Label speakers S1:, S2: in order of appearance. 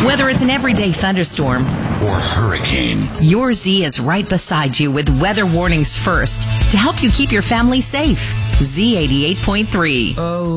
S1: Whether it's an everyday thunderstorm
S2: or hurricane,
S1: your Z is right beside you with weather warnings first to help you keep your family safe. Z88.3.